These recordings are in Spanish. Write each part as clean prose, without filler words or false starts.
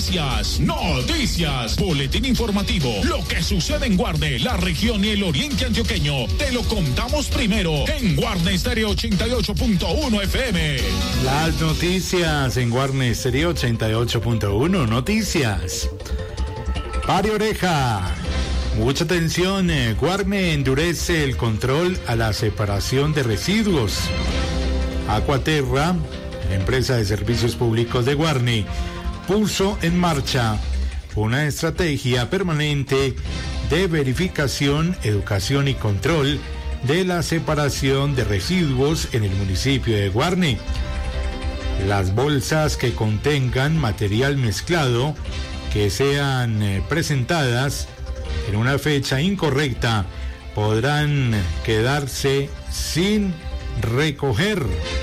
Noticias. Boletín informativo. Lo que sucede en Guarne, la región y el oriente antioqueño. Te lo contamos primero en Guarne Stereo 88.1 FM. Las noticias en Guarne Stereo 88.1. Noticias. Pare oreja. Mucha atención. Guarne endurece el control a la separación de residuos. Aquaterra, la empresa de servicios públicos de Guarne, puso en marcha una estrategia permanente de verificación, educación y control de la separación de residuos en el municipio de Guarne. Las bolsas que contengan material mezclado que sean presentadas en una fecha incorrecta podrán quedarse sin recoger.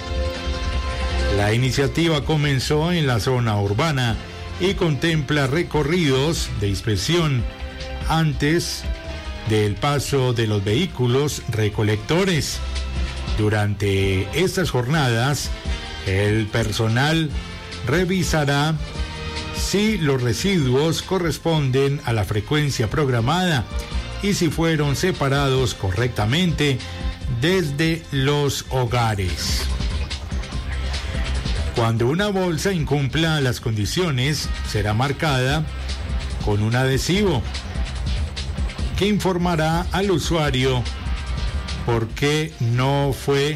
La iniciativa comenzó en la zona urbana y contempla recorridos de inspección antes del paso de los vehículos recolectores. Durante estas jornadas, el personal revisará si los residuos corresponden a la frecuencia programada y si fueron separados correctamente desde los hogares. Cuando una bolsa incumpla las condiciones, será marcada con un adhesivo que informará al usuario por qué no fue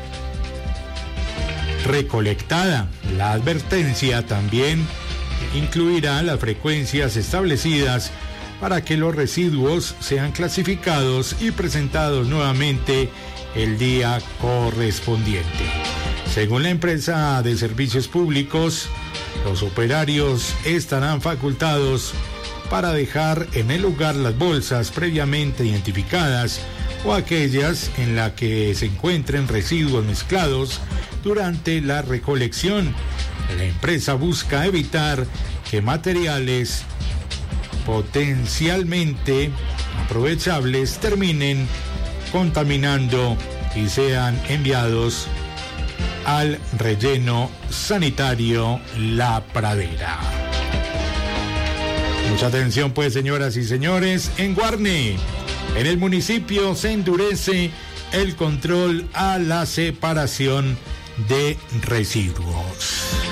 recolectada. La advertencia también incluirá las frecuencias establecidas para que los residuos sean clasificados y presentados nuevamente el día correspondiente. Según la empresa de servicios públicos, los operarios estarán facultados para dejar en el lugar las bolsas previamente identificadas o aquellas en las que se encuentren residuos mezclados durante la recolección. La empresa busca evitar que materiales potencialmente aprovechables terminen contaminando y sean enviados al relleno sanitario La Pradera. Mucha atención pues, señoras y señores. En Guarne, en el municipio, se endurece el control a la separación de residuos.